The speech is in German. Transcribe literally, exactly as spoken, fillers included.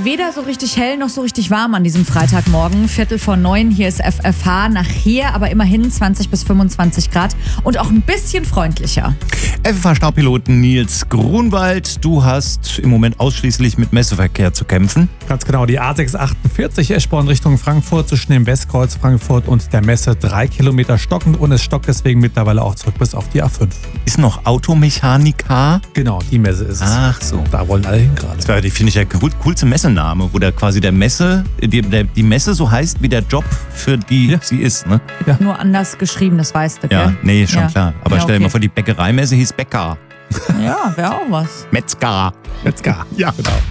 weder so richtig hell noch so richtig warm an diesem Freitagmorgen. Viertel vor neun, hier ist F F H. Nachher aber immerhin zwanzig bis fünfundzwanzig Grad und auch ein bisschen freundlicher. F F H-Staupiloten Nils Grunwald, du hast im Moment ausschließlich mit Messeverkehr zu kämpfen. Ganz genau, die A sechs achtundvierzig Eschborn Richtung Frankfurt zwischen dem Westkreuz Frankfurt und der Messe drei Kilometer stockend und es stockt deswegen mittlerweile auch zurück bis auf die A fünf. Ist noch Automechaniker? Genau, die Messe ist es. Ach so. Da wollen alle hin gerade. Das wäre, finde ich, der cool, coolste Messename, wo der quasi der Messe, die, der, die Messe so heißt wie der Job, für die Ja. sie ist, ne? Ja. Nur anders geschrieben, das weißt du, Ja, gell? nee, schon Ja. klar. Aber Ja, stell dir okay. mal vor, die Bäckereimesse hieß Bäcker. Ja, wäre auch was. Metzger. Let's go. Ja, Genau.